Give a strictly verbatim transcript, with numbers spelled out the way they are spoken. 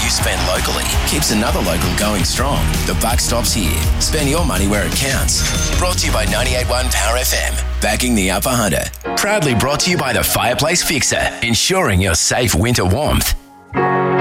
you spend locally keeps another local going strong. The buck stops here. Spend your money where it counts. Brought to you by ninety-eight point one Power F M. Backing the Upper Hunter. Proudly brought to you by the Fireplace Fixer. Ensuring your safe winter warmth.